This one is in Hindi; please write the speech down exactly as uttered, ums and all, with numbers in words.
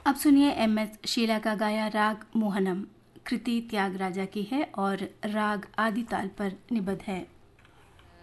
अब सुनिए एम एस शीला का गाया राग मोहनम। कृति त्यागराजा की है और राग आदि ताल पर निबद्ध है।